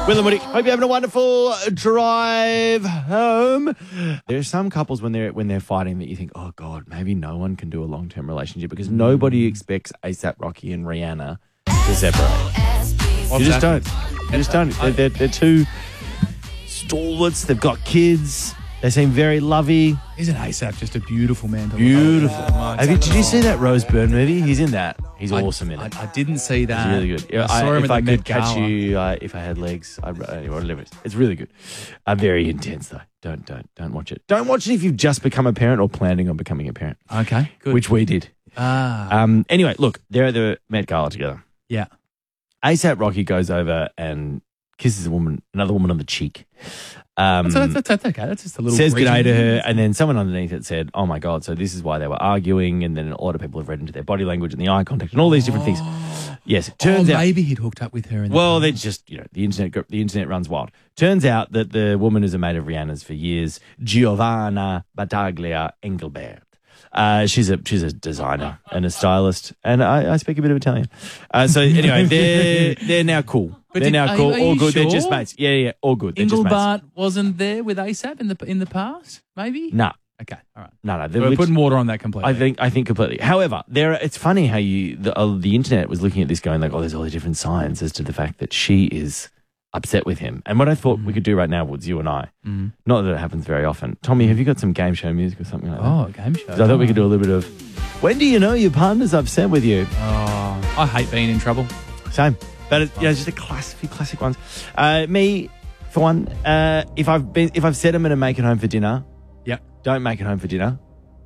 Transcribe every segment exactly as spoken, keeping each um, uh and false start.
Will and Woody, hope you're having a wonderful drive home. There are some couples when they're when they're fighting that you think, oh God, maybe no one can do a long term relationship because nobody expects ASAP Rocky and Rihanna to separate. You just don't. You just don't. They're, they're, they're two stalwarts. They've got kids. They seem very lovey. Isn't ASAP just a beautiful man? To Beautiful. Look at? Have you, did you see that Rose Byrne movie? He's in that. He's I, awesome in it. I, I didn't see that. It's really good. Yeah, I saw I, him if at I the could Met catch Gala. you, uh, if I had legs, I'd uh, whatever. It's really good. Uh, very intense though. Don't don't don't watch it. Don't watch it if you've just become a parent or planning on becoming a parent. Okay, good. Which we did. Ah. Um. Anyway, look, they're at the Met Gala together. Yeah. ASAP Rocky goes over and kisses a woman, another woman on the cheek. Um, that's, that's, that's okay. That's just a little. Says greeting. g'day to her, and then someone underneath it said, "Oh my God!" So this is why they were arguing, and then a lot of people have read into their body language and the eye contact and all these different things. Yes, it turns oh, out maybe he'd hooked up with her. In the well, past. they just you know the internet the internet runs wild. Turns out that the woman is a mate of Rihanna's for years, Giovanna Battaglia Engelbert. Uh, she's a she's a designer and a stylist, and I, I speak a bit of Italian. Uh, so anyway, they're they're now cool. But they're did- now are cool, you- are all you good. They're sure? just mates. Yeah, yeah, all good. They're just mates. Engelbart wasn't there with ASAP in the in the past. Maybe. No, Okay. All right. no, no. We're Which- putting water on that completely. I think I think completely. However, there are, it's funny how you the, uh, the internet was looking at this going like, oh, there's all these different signs as to the fact that she is upset with him. And what I thought we could do right now was you and I. Mm. Not that it happens very often. Tommy, have you got some game show music or something like that? Oh, a game show. So I thought we could do a little bit of. When do you know your partner's upset with you? Oh, I hate being in trouble. Same, but it, you know, just a classic, few classic ones. Uh, me, for one, uh, if I've been, if I've said I'm going to make it home for dinner, Yep. don't make it home for dinner.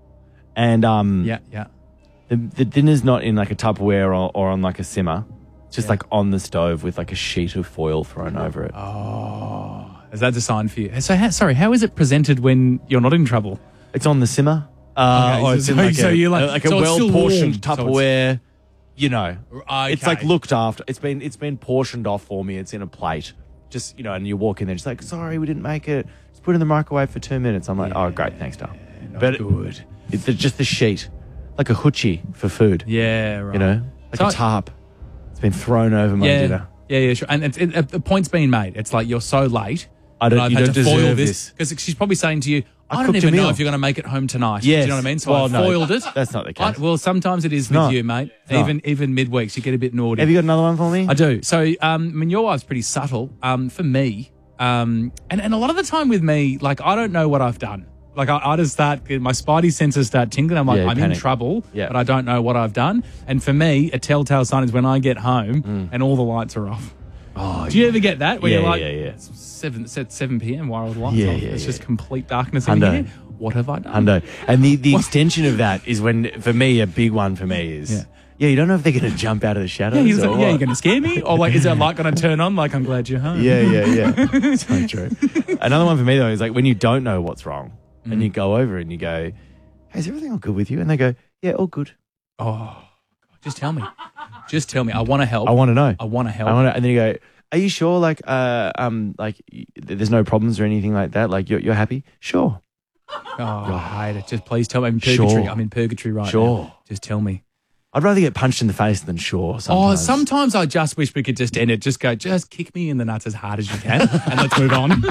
And um, Yeah. Yeah. the the dinner's not in like a Tupperware or, or on like a simmer. It's just Yeah. like on the stove with like a sheet of foil thrown over it. Oh, is that a sign for you? So, how, sorry, how is it presented when you're not in trouble? It's on the simmer. Uh, Okay, or so- it's in so- like so a, you're like- like a so it's still well-portioned warm, so it's- Tupperware. You know, Okay. it's like looked after. It's been it's been portioned off for me. It's in a plate. Just you know, and you walk in there, just like, sorry, we didn't make it. Just put it in the microwave for two minutes. I'm like, oh, great, thanks, darling. Not But good. It's just the sheet, like a hoochie for food. Yeah. Right. You know, like So- a tarp. It's been thrown over my Yeah. dinner. Yeah. Yeah. Sure. And it's, it, it, the point's being made. It's like you're so late. I don't- that I've you had don't to foil deserve this this. because she's probably saying to you, I I, don't cooked a even know meal. if you're going to make it home tonight. Yes. Do you know what I mean? So Well, I no, foiled it. that's not the I- case. well, sometimes it is with not. you, mate. It's not. Even even midweeks, you get a bit naughty. Have you got another one for me? I do. So, um, I mean, your wife's pretty subtle. Um, for me, um, and, and a lot of the time with me, like, I don't know what I've done. Like, I, I just start, my spidey senses start tingling. I'm like, Yeah, you I'm in panic. trouble, Yeah. but I don't know what I've done. And for me, a telltale sign is when I get home Mm. and all the lights are off. Oh, Do you ever get that? Where Yeah, you're like, yeah, yeah. It's seven, it's seven p.m., why are the lights Yeah, off? yeah, It's yeah. just complete darkness in Hundo. here. What have I done? Hundo. And the, the extension of that is when, for me, a big one for me is, Yeah. yeah, you don't know if they're going to jump out of the shadows. Yeah, he's or like, yeah, what. you're going to scare me? Or like, is that light going to turn on? Like, I'm glad you're home. Yeah, yeah, yeah. So true. Another one for me, though, is like when you don't know what's wrong Mm. and you go over and you go, hey, is everything all good with you? And they go, yeah, all good. Oh, just tell me. Just tell me. I want to help. I want to know. I want to help. I want to, and then you go, are you sure? Like, uh, um, like y- there's no problems or anything like that. Like, you're, you're happy? Sure. Oh, I hate it. Just please tell me. I'm in purgatory. Sure. I'm in purgatory right Sure. now. Just tell me. I'd rather get punched in the face than sure. Oh, Sometimes. sometimes I just wish we could just end it. Just go, just kick me in the nuts as hard as you can and let's move on.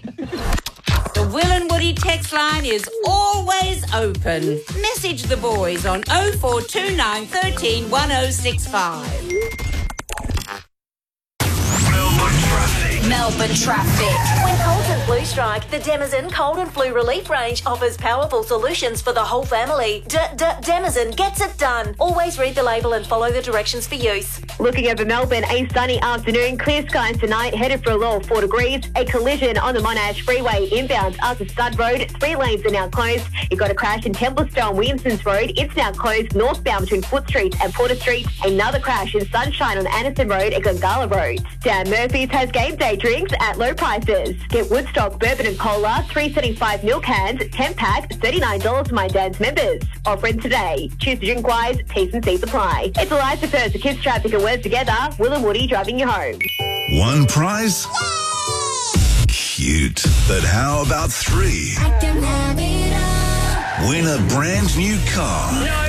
The Will and Woody text line is always open. Message the boys on oh four two nine, one three, one oh six five. Melbourne traffic. When cold and flu strike, the Denizen Cold and Flu Relief range offers powerful solutions for the whole family. D D Denizen gets it done. Always read the label and follow the directions for use. Looking over Melbourne, a sunny afternoon, clear skies tonight, headed for a low of four degrees. A collision on the Monash Freeway inbound up to Stud Road. Three lanes are now closed. You've got a crash in Templestowe, Williamsons Road. It's now closed northbound between Foot Street and Porter Street. Another crash in Sunshine on Anderson Road and Gongala Road. Dan Murphy's has game day drinks at low prices. Get Woodstock Bourbon and Cola, three seventy-five milk cans, ten pack, thirty-nine dollars for my dad's members. Offering today. Choose to drink wise, T's and C's apply. It's Eliza First, the kids traffic and words together. Will and Woody driving you home. One prize? Cute. But how about three? Win a brand new car.